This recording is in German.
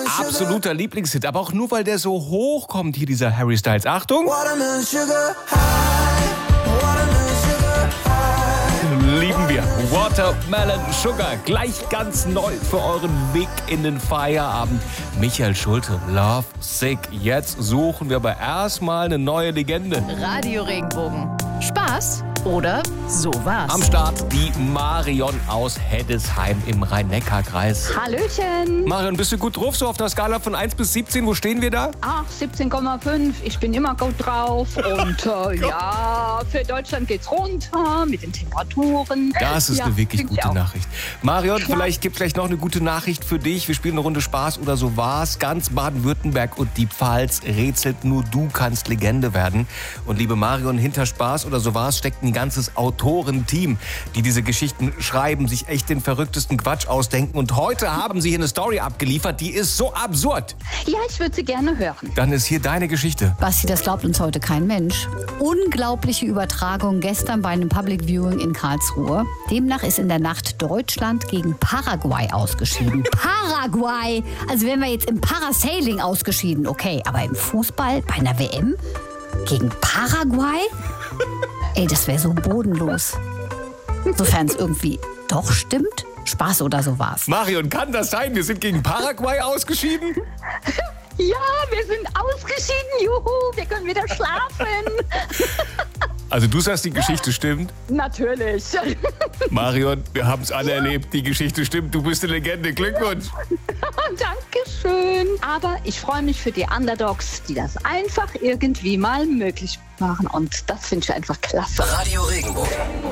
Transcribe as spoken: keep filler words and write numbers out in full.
absoluter Lieblingshit. Aber auch nur, weil der so hoch kommt, hier dieser Harry Styles. Achtung! Lieben wir. Watermelon Sugar. Gleich ganz neu für euren Weg in den Feierabend. Michael Schulte, Love Sick. Jetzt suchen wir aber erstmal eine neue Legende. Radio Regenbogen. Spaß oder sowas. Am Start die Marion aus Heddesheim im Rhein-Neckar-Kreis. Hallöchen. Marion, bist du gut drauf? So auf der Skala von eins bis siebzehn, wo stehen wir da? Ach, siebzehn Komma fünf. Ich bin immer gut drauf. Und äh, ja, für Deutschland geht's runter mit den Temperaturen. Das ist ja, eine wirklich gute auch. Nachricht. Marion, Ja. vielleicht gibt es gleich noch eine gute Nachricht für dich. Wir spielen eine Runde Spaß oder so war's. Ganz Baden-Württemberg und die Pfalz rätselt, nur du kannst Legende werden. Und liebe Marion, hinter Spaß oder so war's steckt ein ganzes Autorenteam, die diese Geschichten schreiben, sich echt den verrücktesten Quatsch ausdenken. Und heute haben sie hier eine Story abgeliefert, die ist so absurd. Ja, ich würde sie gerne hören. Dann ist hier deine Geschichte. Basti, das glaubt uns heute kein Mensch. Unglaubliche Übertragung gestern bei einem Public Viewing in Karlsruhe. Demnach ist in der Nacht Deutschland gegen Paraguay ausgeschieden. Paraguay! Also wären wir jetzt im Parasailing ausgeschieden, okay. Aber im Fußball bei einer W M gegen Paraguay? Ey, das wäre so bodenlos. Sofern es irgendwie doch stimmt. Spaß oder so war's. Marion, kann das sein? Wir sind gegen Paraguay ausgeschieden? Ja, wir sind ausgeschieden. Juhu, wir können wieder schlafen. Also du sagst, die Geschichte stimmt? Natürlich. Marion, wir haben es alle erlebt. Die Geschichte stimmt. Du bist eine Legende. Glückwunsch. Dankeschön. Aber ich freue mich für die Underdogs, die das einfach irgendwie mal möglich machen. Und das finde ich einfach klasse. Radio Regenbogen.